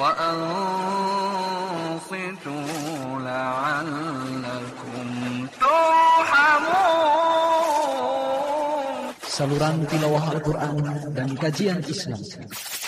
وأنصتوا لعلكم ترحمون. Saluran tilawah Al-Quran dan kajian Islam